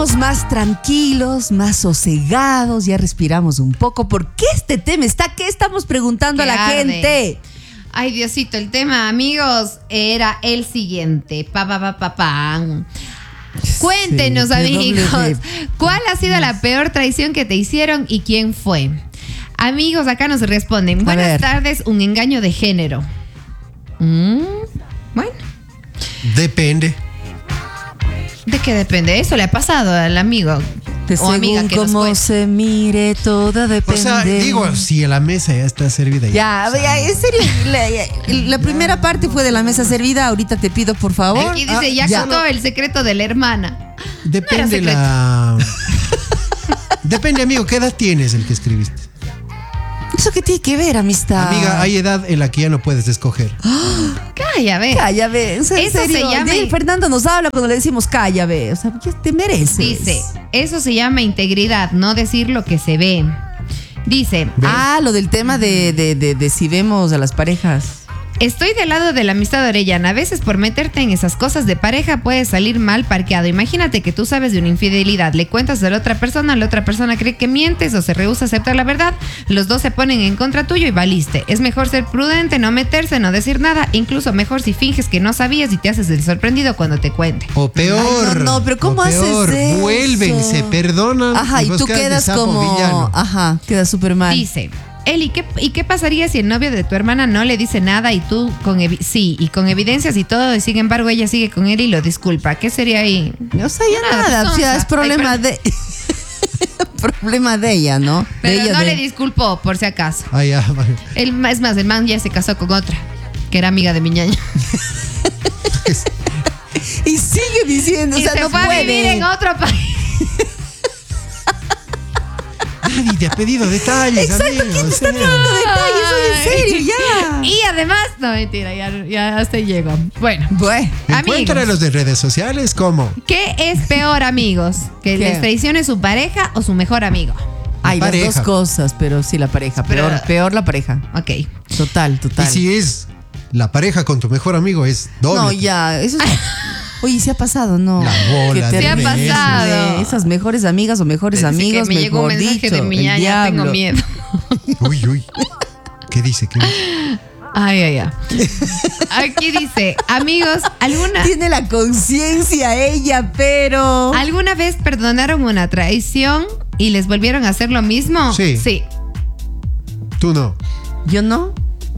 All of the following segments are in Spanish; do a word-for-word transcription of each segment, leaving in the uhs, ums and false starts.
Más tranquilos, más sosegados, ya respiramos un poco. ¿Por qué este tema está? ¿Qué estamos preguntando a la arde. gente? Ay, Diosito, el tema, amigos, era el siguiente. Pa, pa, pa, pa, pa. Cuéntenos, Sí, amigos, de... ¿cuál ha sido la peor traición que te hicieron y quién fue? Amigos, acá nos responden. A Buenas ver. tardes, un engaño de género. Mm, bueno. Depende. ¿De qué depende? Eso le ha pasado al amigo De o amiga según que nos cómo cuente. se mire, todo depende. O sea, digo, si la mesa ya está servida. Ya, ya, en serio, la, ya, la primera parte fue de la mesa servida. Ahorita te pido, por favor. Aquí dice, Ah, ya, ya. contó el secreto de la hermana. Depende No era la. Depende, amigo, ¿qué edad tienes el que escribiste? ¿Eso qué tiene que ver, amistad? Amiga, hay edad en la que ya no puedes escoger. Calla, ve. Calla, ve. En serio, Eso se llama- de- Fernando nos habla cuando le decimos calla, ve. O sea, ¿qué te mereces? Dice, eso se llama integridad, no decir lo que se ve. Dice, Ah, lo del tema de, de, de, de si vemos a las parejas. estoy del lado de la amistad orellana. A veces por meterte en esas cosas de pareja puedes salir mal parqueado. Imagínate que tú sabes de una infidelidad, le cuentas a la otra persona, la otra persona cree que mientes o se rehúsa a aceptar la verdad, los dos se ponen en contra tuyo y valiste. Es mejor ser prudente, no meterse, no decir nada, incluso mejor si finges que no sabías y te haces el sorprendido cuando te cuente. O peor. Ay, no, no, pero ¿cómo o peor, haces eso? vuelven, se perdonan. Ajá, y vos tú quedas de quedas sapo como... villano. Ajá, quedas súper mal. Dice, Eli, ¿qué, ¿y qué pasaría si el novio de tu hermana no le dice nada y tú con evi- sí, y con evidencias y todo, y sin embargo ella sigue con él y lo disculpa? ¿Qué sería ahí? O sea, ya Nada, nada, pues, o sea, onza. es problema Ay, de... problema de ella, ¿no? De Pero ella, no de- le disculpó, por si acaso. Ah, ya, vale. El, es más, el man ya se casó con otra, que era amiga de mi ñaña. Y sigue diciendo, Y o sea, se no fue a vivir puede. en otro país. Nadie te ha pedido detalles. Exacto, amigo, ¿quién te o está sea. pidiendo detalles? Oye, en serio, ya. Y además, no, mentira, ya, ya hasta ahí llego. Bueno, Bueno, Encuéntralos amigos, de redes sociales, ¿cómo? ¿qué es peor, amigos? ¿Que ¿Qué? les traicione su pareja o su mejor amigo? hay las pareja. dos cosas, pero sí la pareja. Pero- Peor, peor la pareja. Ok. Total, total. Y si es la pareja con tu mejor amigo, es doble. No, ya, eso es... Oye, ¿se ha pasado? No. La bola Qué de Se ha terrible. pasado. Esas mejores amigas o mejores Desde amigos, que me llegó un mejor mensaje dicho, de mi el ñaña, diablo. tengo miedo. Uy, uy. ¿Qué dice? ¿Qué dice? Ay, ay, ay. Aquí dice, amigos, ¿alguna, Tiene la conciencia ella, pero... ¿alguna vez perdonaron una traición y les volvieron a hacer lo mismo? Sí. Sí. Tú no. ¿Yo no?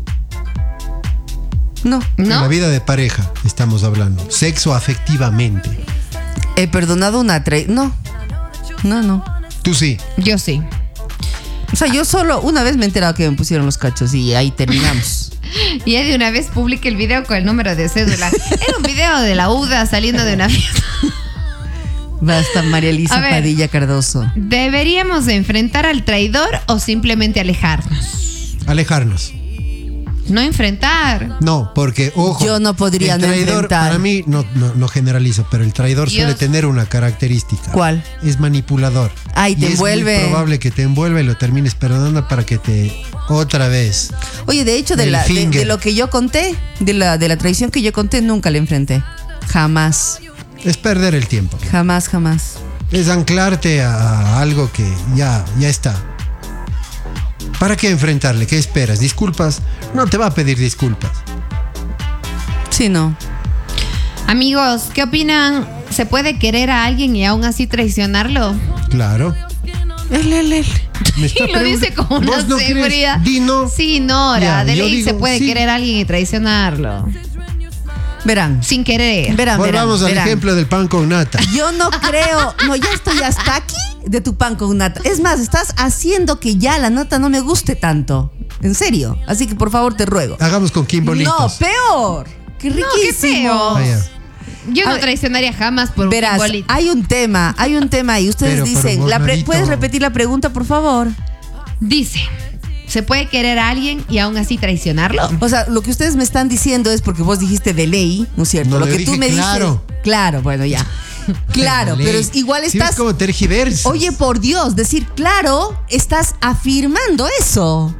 No. En la ¿No? vida de pareja estamos hablando. Sexo afectivamente. He perdonado una tra... No. No, no. Tú sí. Yo sí. O sea, yo solo una vez me he enterado que me pusieron los cachos y ahí terminamos. Y ya de una vez publiqué el video con el número de cédula. Era un video de la U D A saliendo de una fiesta. Basta, María Elisa A ver. Padilla Cardoso. ¿Deberíamos de enfrentar al traidor o simplemente alejarnos? Alejarnos. No enfrentar. No, porque, ojo. Yo no podría el no traidor, enfrentar. para mí, no, no, no generalizo, pero el traidor Dios. suele tener una característica. ¿Cuál? Es manipulador. Ay, te y envuelve. Es muy probable que te envuelva y lo termines perdonando para que te... Otra vez. Oye, de hecho, de, El la, de, finger. de lo que yo conté, de la, de la traición que yo conté, nunca la enfrenté. Jamás. Es perder el tiempo. Jamás, jamás. Es anclarte a algo que ya, ya está. ¿Para qué enfrentarle? ¿Qué esperas? ¿Disculpas? No te va a pedir disculpas. Sí, no. Amigos, ¿qué opinan? ¿Se puede querer a alguien y aún así traicionarlo? Claro. Él, él, él. Me está Y lo dice preguntando- con una ¿Vos no crees? seguridad. Di no. Sí, Nora. Ya, de yo ley digo, se puede sí. querer a alguien y traicionarlo. Verán. Sin querer. Verán, verán, Volvamos al verán. ejemplo del pan con nata. Yo no creo, no, ya estoy hasta aquí de tu pan con nata. Es más, estás haciendo que ya la nata no me guste tanto. En serio. Así que por favor te ruego. Hagamos con Kim Bolitos. No, peor. Qué No, qué riquísimo. feo. Ah, ya. Yo A no ver, traicionaría jamás por un Verás, bolito. hay un tema, hay un tema y ustedes Pero, pero dicen, vos, la pre- Narito. ¿puedes repetir la pregunta, por favor? Dice, ¿se puede querer a alguien y aún así traicionarlo? O sea, lo que ustedes me están diciendo es porque vos dijiste de ley, ¿no es cierto? No, lo le que tú dije me claro. dices. Claro, bueno, ya. Claro, Ley. pero es- igual ¿Sí estás. ves cómo tergiversas? Oye, por Dios, decir claro, estás afirmando eso.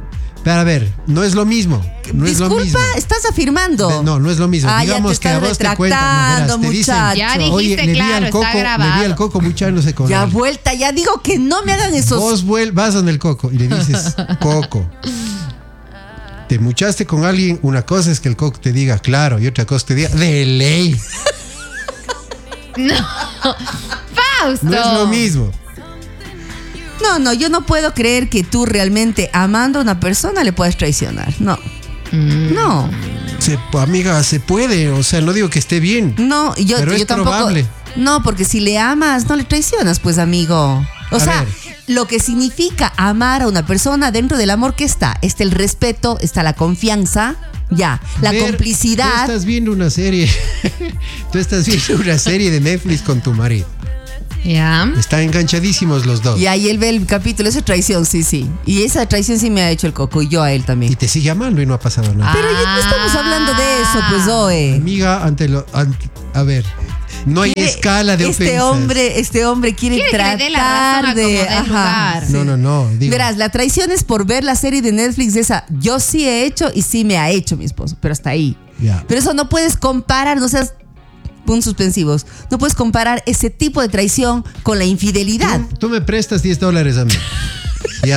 Pero a ver, no es lo mismo. No es lo Disculpa, mismo. estás afirmando. De- No, no es lo mismo. Ah, ya Digamos te que a estás vos te cuentan, no, retractando, verás, te dicen, muchacho. Ya dijiste, oye, le vi claro, al está coco, le vi grabado. al coco muchándose con Ya alguien. vuelta, ya digo que no me hagan esos. Vos vuel- vas donde el coco y le dices, Coco, te muchaste con alguien, una cosa es que el coco te diga, claro, y otra cosa te diga, de ley. No. Fausto. No es lo mismo. No, no, yo no puedo creer que tú realmente amando a una persona le puedas traicionar. No. Mm. No. Se, amiga, se puede, o sea, no digo que esté bien. No, yo, Pero yo es tampoco. probable. No, porque si le amas, no le traicionas, pues, amigo. O A sea, ver. lo que significa amar a una persona, dentro del amor que está, está el respeto, está la confianza, ya, la Ver, Tú complicidad. estás viendo una serie, tú estás viendo una serie de Netflix con tu marido. Ya. Están enganchadísimos los dos. Y ahí él ve el capítulo, esa traición, sí, sí. Y esa traición sí me ha hecho el coco, y yo a él Y también. te sigue amando y no ha pasado nada. Pero ya no estamos hablando de eso, pues, Zoe. Amiga, ante lo, ante- a ver, no hay Quiere- escala de este ofensas. hombre, este hombre quiere, Quiere que le tratar dé la razón a de. como dé ajá, lugar. sí. No, no, no. Digo, Verás, la traición es por ver la serie de Netflix de esa. Yo sí he hecho y sí me ha hecho mi esposo, pero hasta ahí. Ya. Pero eso no puedes comparar, no seas puntos suspensivos. No puedes comparar ese tipo de traición con la infidelidad. Tú, tú me prestas diez dólares a mí. Ya.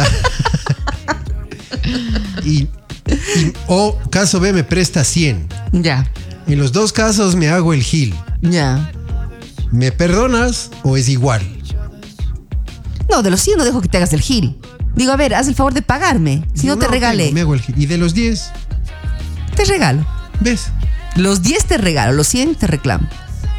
y, y- o caso B me presta cien. Ya, En los dos casos me hago el gil. ya. ¿Me perdonas o es igual? No, de los cien no dejo que te hagas el giri. Digo, a ver, haz el favor de pagarme. Si no, te regalé, tengo, me hago el gil. Y de los diez, te regalo. ¿ves? Los diez te regalo, los cien te reclamo.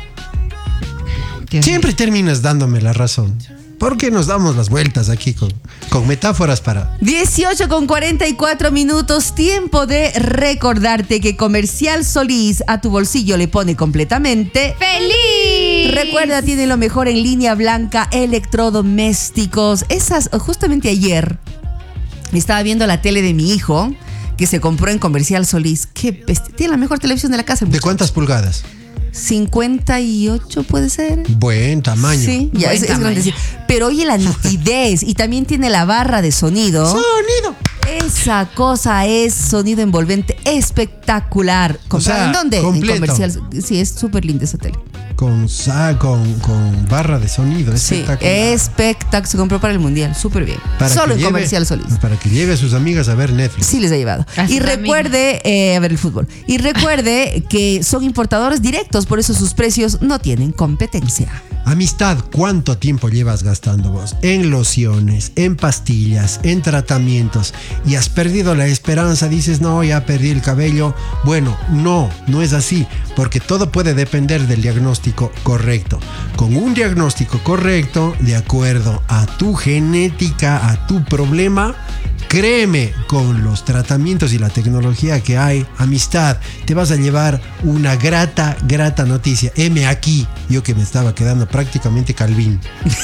Dios Siempre terminas dándome la razón. ¿Por qué nos damos las vueltas aquí con, con metáforas para... dieciocho con cuarenta y cuatro minutos, tiempo de recordarte que Comercial Solís a tu bolsillo le pone completamente. ¡Feliz! Recuerda, tiene lo mejor en línea blanca, electrodomésticos. Esas, justamente ayer estaba viendo la tele de mi hijo que se compró en Comercial Solís. Qué bestia. Tiene la mejor televisión de la casa. ¿De muchacho. cuántas pulgadas? cincuenta y ocho puede ser. Buen tamaño. Sí, ya Buen es, es tamaño. grandecito. Pero oye la nitidez y también tiene la barra de sonido. Sonido. Esa cosa es sonido envolvente espectacular. ¿Comprado sea, en dónde? completo. En Comercial. Sí, es súper linda esa tele. Con, sa- con, con barra de sonido. Sí, Espectacular. espectacular. Se compró para el mundial, súper bien. Para Solo que en lleve- Comercial Solís. Para que lleve a sus amigas a ver Netflix. Sí les ha llevado. A Y sus recuerde, eh, a ver el fútbol. Y recuerde que son importadores directos, por eso sus precios no tienen competencia. Amistad, ¿cuánto tiempo llevas gastando vos? En lociones, en pastillas, en tratamientos y has perdido la esperanza, dices, no, ya perdí el cabello. Bueno, no, no es así, porque todo puede depender del diagnóstico correcto. Con un diagnóstico correcto, de acuerdo a tu genética, a tu problema, créeme, con los tratamientos y la tecnología que hay, amistad, te vas a llevar una grata, grata noticia. Heme aquí, yo que me estaba quedando prácticamente calvín.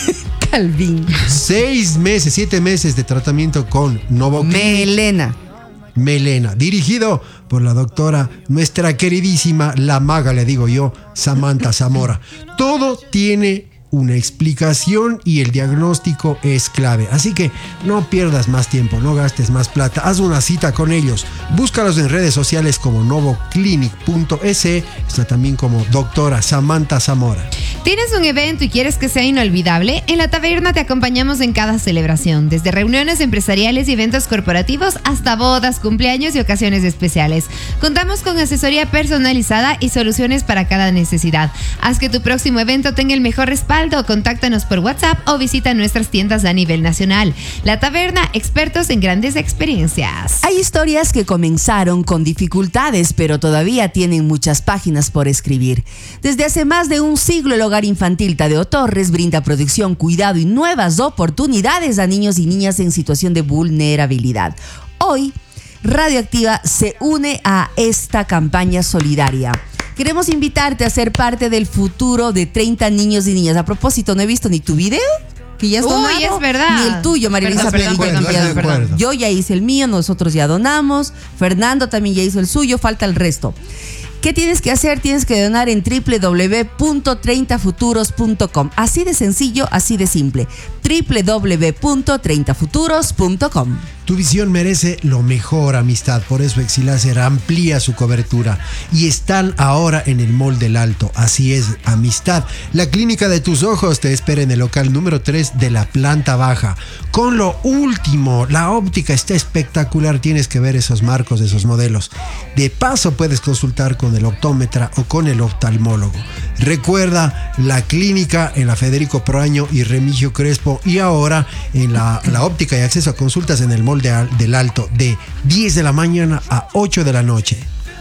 Calvin. Seis meses, siete meses de tratamiento con Novoclinic Melena. Melena, dirigido por la doctora, nuestra queridísima, la maga, le digo yo, Samantha Zamora. Todo tiene una explicación y el diagnóstico es clave. Así que no pierdas más tiempo, no gastes más plata, haz una cita con ellos. Búscalos en redes sociales como novoclinic punto es, está también como doctora Samantha Zamora. ¿Tienes un evento y quieres que sea inolvidable? En La Taberna te acompañamos en cada celebración, desde reuniones empresariales y eventos corporativos hasta bodas, cumpleaños y ocasiones especiales. Contamos con asesoría personalizada y soluciones para cada necesidad. Haz que tu próximo evento tenga el mejor respaldo. Contáctanos por WhatsApp o visita nuestras tiendas a nivel nacional. La Taberna, expertos en grandes experiencias. Hay historias que comenzaron con dificultades, pero todavía tienen muchas páginas por escribir. Desde hace más de un siglo, el Hogar Infantil Tadeo Torres brinda protección, cuidado y nuevas oportunidades a niños y niñas en situación de vulnerabilidad. Hoy, Radioactiva se une a esta campaña solidaria. Queremos invitarte a ser parte del futuro de treinta niños y niñas. A propósito, no he visto ni tu video, que ya has Uy, donado, es verdad. ni el tuyo, María Perdón, Elisa perdón, Pedro, perdón, que ya- perdón, perdón. Yo ya hice el mío, nosotros ya donamos, Fernando también ya hizo el suyo, falta el resto. ¿Qué tienes que hacer? Tienes que donar en doble u doble u doble u punto treinta futuros punto com. Así de sencillo, así de simple. doble u doble u doble u punto treinta futuros punto com. Tu visión merece lo mejor, amistad. Por eso Exiláser amplía su cobertura y están ahora en el Mall del Alto. Así es, amistad. La clínica de tus ojos te espera en el local número tres de la planta baja. Con lo último, la óptica está espectacular. Tienes que ver esos marcos de esos modelos. De paso, puedes consultar con el optómetra o con el oftalmólogo. Recuerda, la clínica en la Federico Proaño y Remigio Crespo, y ahora en la, la óptica y acceso a consultas en el Mall de, del Alto, de diez de la mañana a ocho de la noche.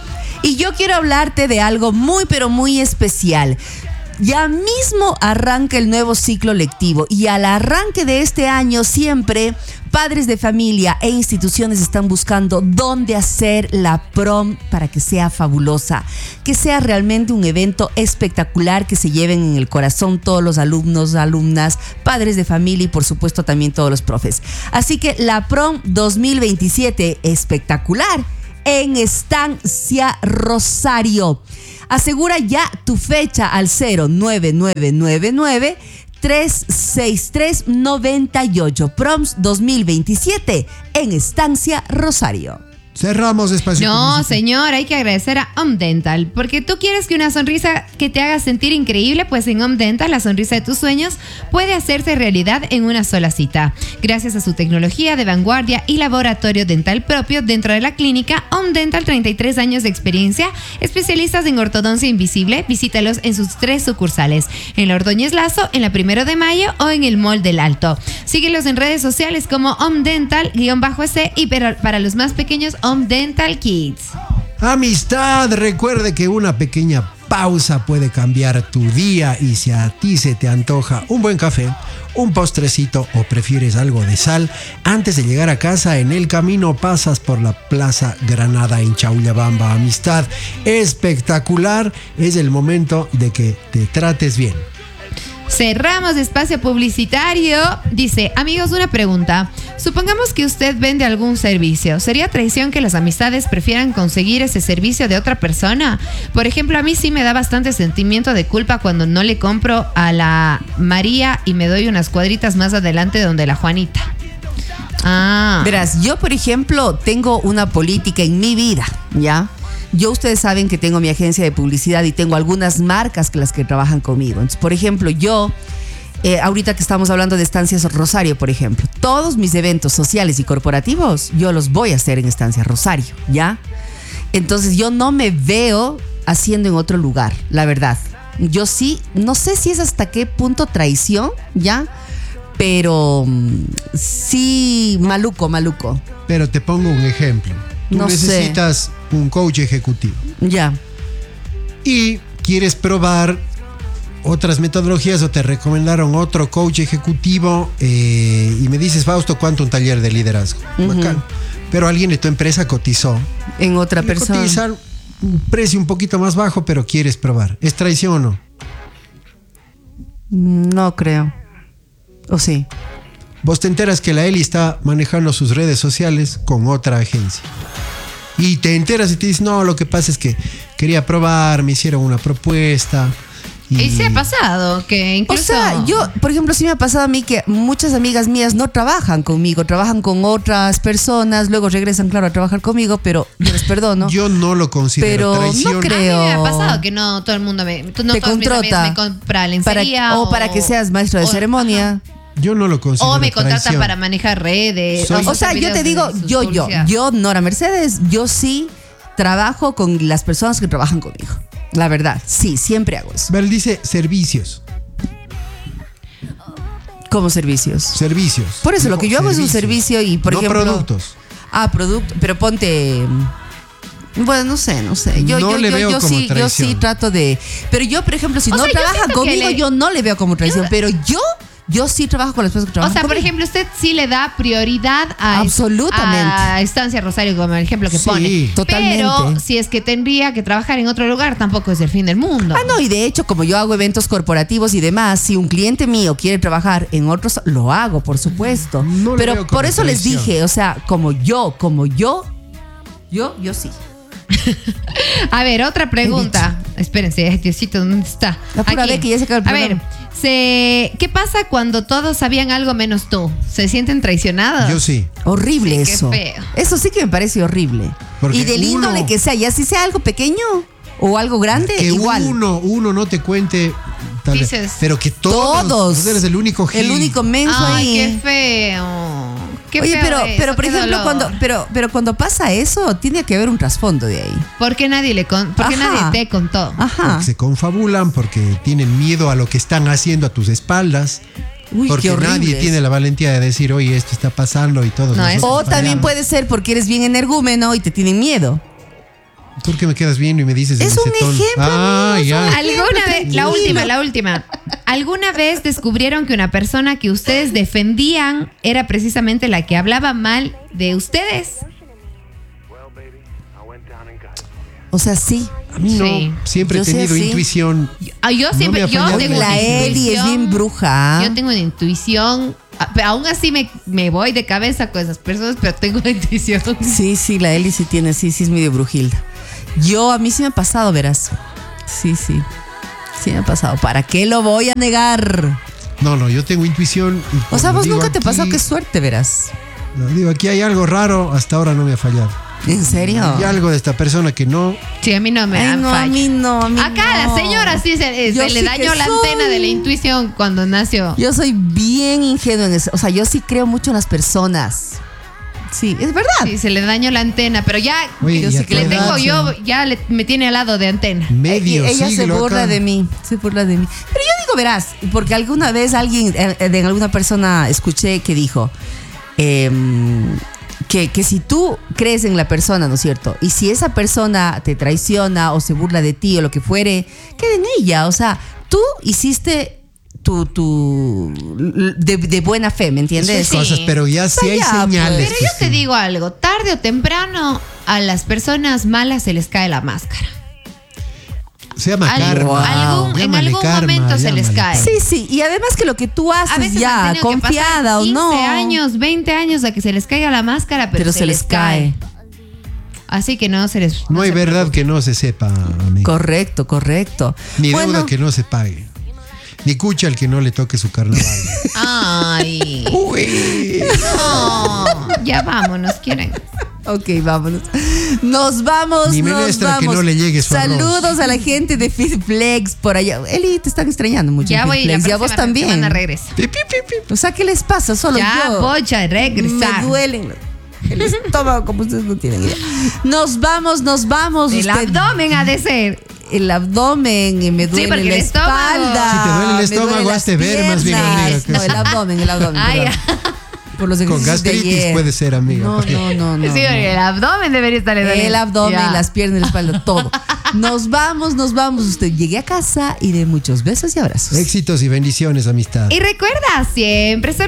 Y yo quiero hablarte de algo muy pero muy especial. Ya mismo arranca el nuevo ciclo lectivo y al arranque de este año siempre padres de familia e instituciones están buscando dónde hacer la prom para que sea fabulosa, que sea realmente un evento espectacular, que se lleven en el corazón todos los alumnos, alumnas, padres de familia y por supuesto también todos los profes. Así que la prom dos mil veintisiete espectacular en Estancia Rosario. Asegura ya tu fecha al cero nueve nueve nueve nueve tres seis tres nueve ocho. Proms dos mil veintisiete en Estancia Rosario. Cerramos espacio. No, señor, hay que agradecer a Home Dental, porque tú quieres que una sonrisa que te haga sentir increíble, pues en Home Dental la sonrisa de tus sueños puede hacerse realidad en una sola cita. Gracias a su tecnología de vanguardia y laboratorio dental propio dentro de la clínica Home Dental, treinta y tres años de experiencia, especialistas en ortodoncia invisible. Visítalos en sus tres sucursales, en la Ordóñez Lazo, en la Primero de Mayo o en el Mall del Alto. Síguelos en redes sociales como Home Dental-S y para, para los más pequeños, Home Dental Kids. Amistad, recuerde que una pequeña pausa puede cambiar tu día, y si a ti se te antoja un buen café, un postrecito o prefieres algo de sal, antes de llegar a casa en el camino pasas por la Plaza Granada en Chaullabamba. Amistad, espectacular, es el momento de que te trates bien. Cerramos espacio publicitario. Dice, amigos, una pregunta. Supongamos que usted vende algún servicio. ¿Sería traición que las amistades prefieran conseguir ese servicio de otra persona? Por ejemplo, a mí sí me da bastante sentimiento de culpa cuando no le compro a la María y me doy unas cuadritas más adelante donde la Juanita. Ah. Verás, yo por ejemplo tengo una política en mi vida, ¿ya? Yo, ustedes saben que tengo mi agencia de publicidad y tengo algunas marcas que las que trabajan conmigo. Entonces, por ejemplo, yo, eh, ahorita que estamos hablando de Estancias Rosario, por ejemplo, todos mis eventos sociales y corporativos, yo los voy a hacer en Estancia Rosario, ¿ya? Entonces, yo no me veo haciendo en otro lugar, la verdad. Yo sí, no sé si es hasta qué punto traición, ¿ya? Pero sí, maluco, maluco. Pero te pongo un ejemplo. Tú no necesitas sé. un coach ejecutivo. Ya. Y quieres probar otras metodologías o te recomendaron otro coach ejecutivo eh, y me dices, Fausto, ¿cuánto un taller de liderazgo? Uh-huh. Bacán. Pero alguien de tu empresa cotizó en otra persona. Cotizan un precio un poquito más bajo, pero quieres probar. ¿Es traición o no? No creo. ¿O sí? Vos te enteras que la Eli está manejando sus redes sociales con otra agencia. Y te enteras y te dices, no, lo que pasa es que quería probar, me hicieron una propuesta. Y, y se ha pasado que incluso... O sea, yo, por ejemplo, sí me ha pasado a mí que muchas amigas mías no trabajan conmigo, trabajan con otras personas, luego regresan, claro, a trabajar conmigo, pero yo les perdono. Yo no lo considero pero traición. No creo. A mí me ha pasado que no todo el mundo me... No te contrata me compra lencería para, o, o para que seas maestro de o, ceremonia. Ajá. Yo no lo considero O me contratan traición. para manejar redes. Soy... O, o sea, yo te digo, yo, yo, yo, Nora Mercedes, yo sí trabajo con las personas que trabajan conmigo. La verdad, sí, siempre hago eso. Pero él dice servicios. ¿Cómo servicios? Servicios. Por eso, Dijo, lo que yo hago servicios. es un servicio y, por no ejemplo... productos. Ah, producto, pero ponte... Bueno, no sé, no sé. Yo, no yo, le yo, veo yo, como sí, yo sí trato de... Pero yo, por ejemplo, si o no sea, trabaja conmigo, le... yo no le veo como traición. Yo... Pero yo... Yo sí trabajo con las personas que trabajan O sea, conmigo. por ejemplo, usted sí le da prioridad a, absolutamente. a Estancia Rosario, como el ejemplo que sí, pone. Totalmente. Pero si es que tendría que trabajar en otro lugar, tampoco es el fin del mundo. Ah, no, y de hecho, como yo hago eventos corporativos y demás, si un cliente mío quiere trabajar en otros, lo hago, por supuesto. No pero por eso traición. les dije, o sea, como yo, como yo, yo, yo sí. A ver, otra pregunta. Espérense, Diosito, ¿dónde está? Apura, Aquí. ve que ya se acabó el A ver, Se, ¿qué pasa cuando todos sabían algo menos tú? ¿Se sienten traicionados? Yo sí. Horrible Sí, qué eso. feo. Eso sí que me parece horrible. Porque y del uno- índole que sea, ya si sea algo pequeño o algo grande, Que igual. uno, uno no te cuente. tal vez, Dices, pero que todos. Todos. Tú eres el único gil. El único menso Ay, ahí. qué feo. Qué Oye, feo pero, eso, pero por qué ejemplo, dolor. cuando, pero, pero cuando pasa eso, tiene que haber un trasfondo de ahí. ¿Por qué nadie le con, por qué Ajá. nadie te contó? Ajá. Porque se confabulan, porque tienen miedo a lo que están haciendo a tus espaldas. Uy, porque qué horrible. nadie tiene la valentía de decir, oye, esto está pasando y todo. No, es- O también puede ser porque eres bien energúmeno y te tienen miedo. ¿Por qué me quedas viendo y me dices en Es ese un tono? ejemplo, Ah, amigo, ya. es un ¿Alguna vez, la tranquilo. última, la última, ¿alguna vez descubrieron que una persona que ustedes defendían era precisamente la que hablaba mal de ustedes? O sea, sí. A mí no. Sí. Siempre Yo he sé tenido así. intuición. Ah, yo No siempre, me ha yo fallado. tengo La una Eli es intuición. bien bruja. Yo tengo una intuición, ah, pero aún así me, me voy de cabeza con esas personas, pero tengo una intuición. Sí, sí, la Eli sí tiene, sí, sí es medio brujilda. Yo, a mí sí me ha pasado, verás. Sí, sí. Sí me ha pasado. ¿Para qué lo voy a negar? No, no, yo tengo intuición. y O sea, cuando vos digo nunca te aquí- pasó, qué suerte, verás. no, digo, aquí hay algo raro, hasta ahora no me ha fallado. ¿En serio? Hay algo de esta persona que no. Sí, a mí no me Ay, dan no, a falla. mí no, a mí Acá no. la señora sí se, eh, Yo se le sí dañó que la soy. antena de la intuición cuando nació. Yo soy bien ingenuo en eso. O sea, yo sí creo mucho en las personas. Sí, es verdad. Sí, se le dañó la antena, pero ya Oye, yo y sí a que tu le edad, tengo yo, ya le- me tiene al lado de antena. medio Eh, ella se siglo burla acá. de mí, se burla de mí. Pero yo digo, verás, porque alguna vez alguien, eh, de alguna persona escuché que dijo em, que, que si tú crees en la persona, ¿no es cierto? Y si esa persona te traiciona o se burla de ti o lo que fuere, queda en ella. O sea, tú hiciste tu, tu de, de buena fe, ¿me entiendes? Esas cosas, pero ya sí hay Ya, señales. pues. Pero que yo te sí. digo algo, tarde o temprano a las personas malas se les cae la máscara. Se llama Algo- karma. algún- en Llámale algún karma, momento se les llámale cae. karma. Sí, sí, y además que lo que tú A haces veces ya, han tenido que pasar confiada o quince no, años, veinte años a que se les caiga la máscara, pero, pero se les cae. Así que no se les... No hay se verdad preocupen. que no se sepa, amigo. Correcto, correcto. Ni deuda Bueno, que no se pague. Ni cucha al que no le toque su carnaval. Ay, Uy. no, ya vámonos, quieren. ok, vámonos. Nos vamos, Ni nos menestra que vamos. no le llegue su arroz. Saludos a la gente de Fitflex por allá. Eli, te están extrañando mucho. Ya en voy, la Fitflex. Y a vos próxima también. semana regreso. Pi, pi, pi, pi. O sea, ¿qué les pasa? Solo Ya yo. voy a regresar. Me duelen el estómago, como ustedes no tienen idea. Nos vamos, nos vamos. El Usted- abdomen ha de ser. El abdomen y me duele porque la el estómago. espalda. Si te duele el me estómago, duelen las hazte ver más bien, piernas. amiga, que No, es- el abdomen, el abdomen. Ay, perdón. Por los Con ejercicios de gastritis ayer. puede ser, amiga. No, no, no, no. sí, no. el abdomen debería estar doliendo. El abdomen, Ya. las piernas, la espalda, todo. Nos vamos, nos vamos. Usted llegue a casa y de muchos besos y abrazos. Éxitos y bendiciones, amistad. Y recuerda, siempre